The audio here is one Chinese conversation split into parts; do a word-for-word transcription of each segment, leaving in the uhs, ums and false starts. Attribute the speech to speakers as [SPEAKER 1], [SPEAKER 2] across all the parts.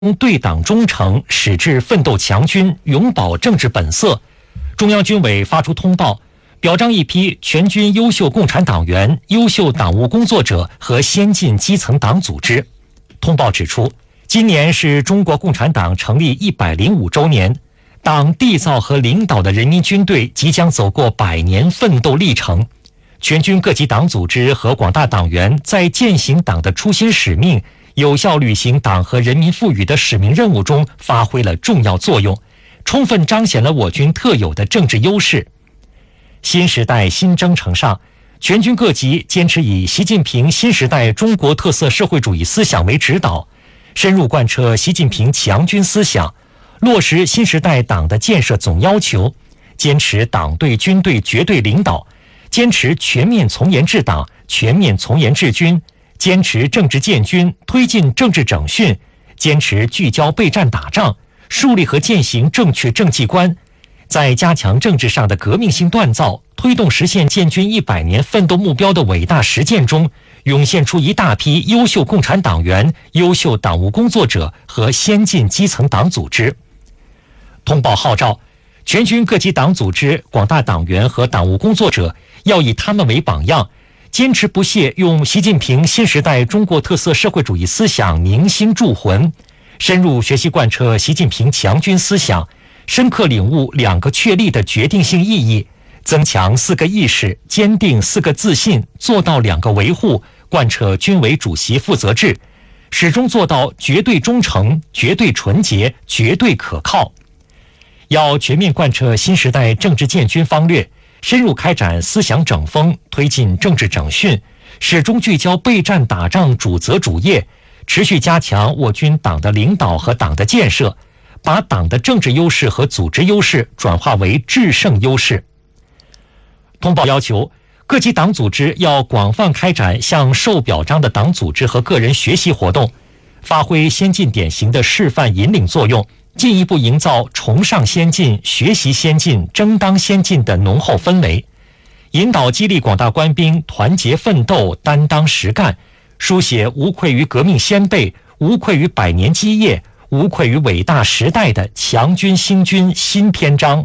[SPEAKER 1] 对党忠诚，矢志奋斗强军，永葆政治本色。中央军委发出通报，表彰一批全军优秀共产党员、优秀党务工作者和先进基层党组织。通报指出，今年是中国共产党成立一百零五周年，党缔造和领导的人民军队即将走过百年奋斗历程。全军各级党组织和广大党员在践行党的初心使命，有效履行党和人民赋予的使命任务中发挥了重要作用，充分彰显了我军特有的政治优势。新时代新征程上，全军各级坚持以习近平新时代中国特色社会主义思想为指导，深入贯彻习近平强军思想，落实新时代党的建设总要求，坚持党对军队绝对领导，坚持全面从严治党、全面从严治军，坚持政治建军，推进政治整训，坚持聚焦备战打仗，树立和践行正确政绩观，在加强政治上的革命性锻造，推动实现建军一百年奋斗目标的伟大实践中，涌现出一大批优秀共产党员、优秀党务工作者和先进基层党组织。通报号召，全军各级党组织、广大党员和党务工作者要以他们为榜样，坚持不懈用习近平新时代中国特色社会主义思想凝心铸魂，深入学习贯彻习近平强军思想，深刻领悟两个确立的决定性意义，增强四个意识，坚定四个自信，做到两个维护，贯彻军委主席负责制，始终做到绝对忠诚、绝对纯洁、绝对可靠。要全面贯彻新时代政治建军方略，深入开展思想整风，推进政治整训，始终聚焦备战打仗主责主业，持续加强我军党的领导和党的建设，把党的政治优势和组织优势转化为制胜优势。通报要求，各级党组织要广泛开展向受表彰的党组织和个人学习活动，发挥先进典型的示范引领作用，进一步营造崇尚先进、学习先进、争当先进的浓厚氛围，引导激励广大官兵团结奋斗、担当实干，书写无愧于革命先辈、无愧于百年基业、无愧于伟大时代的强军兴军新篇章。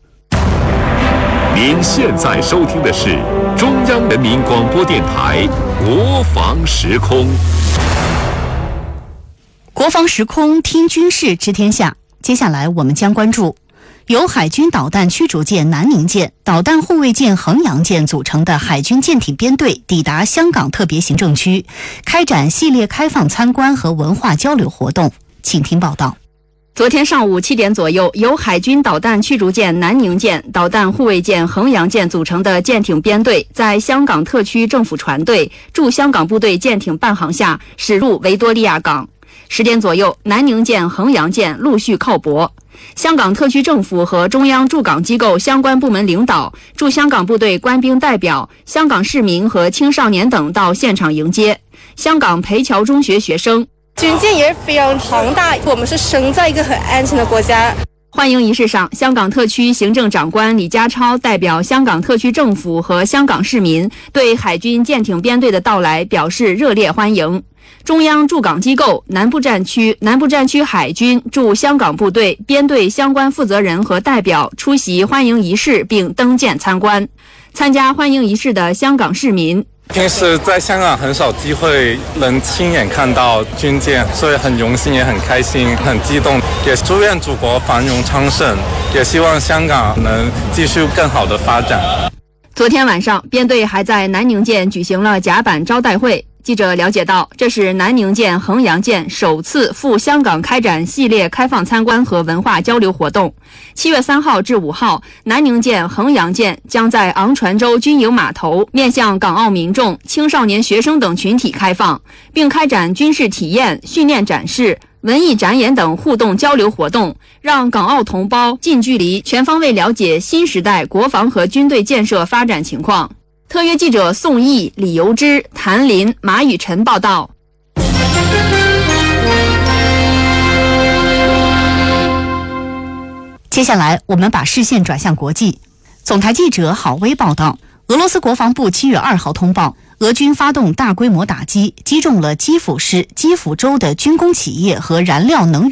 [SPEAKER 2] 您现在收听的是中央人民广播电台国防时空。
[SPEAKER 3] 国防时空，听军事知天下。接下来我们将关注由海军导弹驱逐舰南宁舰、导弹护卫舰衡阳舰组成的海军舰艇编队抵达香港特别行政区，开展系列开放参观和文化交流活动。请听报道。
[SPEAKER 4] 昨天上午七点左右，由海军导弹驱逐舰南宁舰、导弹护卫舰衡阳舰组成的舰艇编队，在香港特区政府船队驻香港部队舰艇伴航下驶入维多利亚港。十点左右，南宁舰、衡阳舰陆续靠泊。香港特区政府和中央驻港机构相关部门领导、驻香港部队官兵代表、香港市民和青少年等到现场迎接。香港培侨中学学生。
[SPEAKER 5] 军舰也非常庞大，我们是生在一个很安全的国家。
[SPEAKER 4] 欢迎仪式上，香港特区行政长官李家超代表香港特区政府和香港市民对海军舰艇编队的到来表示热烈欢迎。中央驻港机构、南部战区、南部战区海军驻香港部队编队相关负责人和代表出席欢迎仪式并登舰参观。参加欢迎仪式的香港市民。
[SPEAKER 6] 平时在香港很少机会能亲眼看到军舰，所以很荣幸也很开心很激动，也祝愿祖国繁荣昌盛，也希望香港能继续更好的发展。
[SPEAKER 4] 昨天晚上，编队还在南宁舰举行了甲板招待会。记者了解到，这是南宁舰、衡阳舰首次赴香港开展系列开放参观和文化交流活动。七月三号至五号，南宁舰、衡阳舰将在昂船洲军营码头面向港澳民众、青少年学生等群体开放，并开展军事体验、训练展示、文艺展演等互动交流活动，让港澳同胞近距离、全方位了解新时代国防和军队建设发展情况。特约记者宋毅、李由之、谭林、马雨晨报道。
[SPEAKER 3] 接下来，我们把视线转向国际。总台记者郝威报道，俄罗斯国防部七月二号通报， 俄军发动大规模打击，击中了基辅市基辅州的军工企业和燃料能源